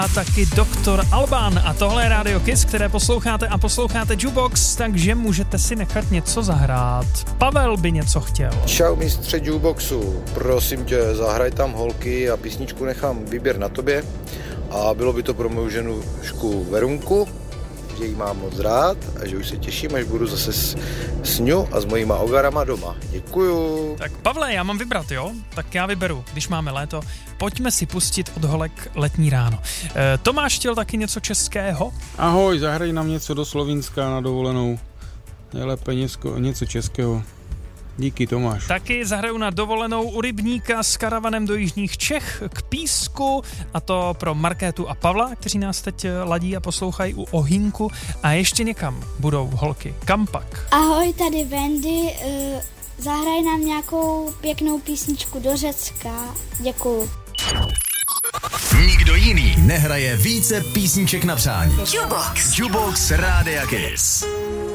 A taky Doktor Alban a tohle je Radio Kiss, které posloucháte a posloucháte Jukebox, takže můžete si nechat něco zahrát. Pavel by něco chtěl. Čau mistře Jukeboxu, prosím tě, zahraj tam holky a písničku nechám výběr na tobě a bylo by to pro mou ženušku Verunku, že jí mám moc rád a že už se těším, až budu zase s ňu a s mojima ogarama doma. Děkuju. Tak Pavle, já mám vybrat, jo? Tak já vyberu, když máme léto. Pojďme si pustit od holek Letní ráno. Tomáš chtěl taky něco českého? Ahoj, zahraj nám něco do Slovinska na dovolenou. Nejlépe něco českého. Díky, Tomáš. Taky zahraju na dovolenou u rybníka s karavanem do jižních Čech k Písku, a to pro Markétu a Pavla, kteří nás teď ladí a poslouchají u ohýnku, a ještě někam budou holky. Kam pak? Ahoj, tady Wendy, zahraj nám nějakou pěknou písničku do Řecka. Děkuju. Nikdo jiný nehraje více písniček na přání. Jukebox Rádia Kiss.